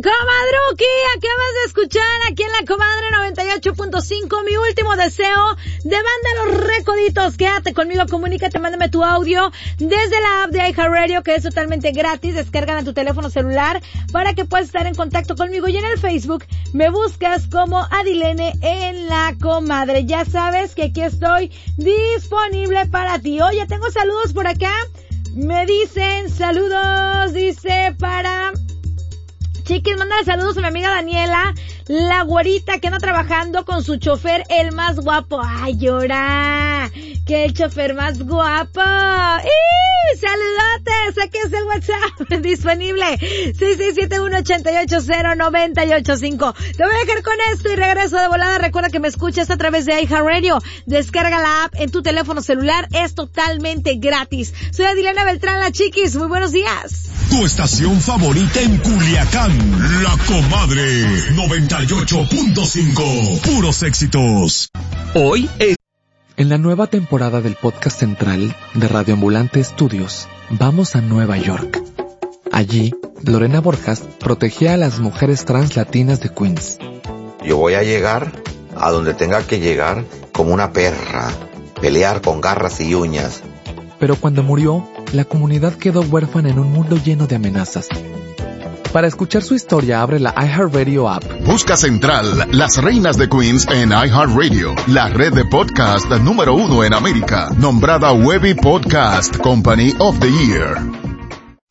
comadruki, acabas de escuchar aquí en La Comadre 98.5 mi último deseo de Banda Los Recoditos. Quédate conmigo, comunícate, mándame tu audio desde la app de iHeartRadio, que es totalmente gratis. Descárgala en tu teléfono celular para que puedas estar en contacto conmigo. Y en el Facebook me buscas como Adilene en La Comadre. Ya sabes que aquí estoy disponible para ti. Oye, tengo saludos por acá. Me dicen saludos, dice para... Chiquis, mándale saludos a mi amiga Daniela, la güerita que anda trabajando con su chofer, el más guapo. ¡Ay, llora! ¡Que el chofer más guapo! ¡Y saludotes! Aquí es el WhatsApp disponible. 6671-880-985. Te voy a dejar con esto y regreso de volada. Recuerda que me escuchas a través de iHeartRadio. Descarga la app en tu teléfono celular. Es totalmente gratis. Soy Adilena Beltrán, la Chiquis. Muy buenos días. Tu estación favorita en Culiacán, La Comadre 98.5. Puros éxitos. Hoy en la nueva temporada del podcast central de Radio Ambulante Studios, vamos a Nueva York. Allí, Lorena Borjas protegía a las mujeres trans latinas de Queens. Yo voy a llegar a donde tenga que llegar como una perra, pelear con garras y uñas. Pero cuando murió, la comunidad quedó huérfana en un mundo lleno de amenazas. Para escuchar su historia, abre la iHeartRadio app. Busca Central, Las Reinas de Queens en iHeartRadio, la red de podcast número 1 en América, nombrada Webby Podcast Company of the Year.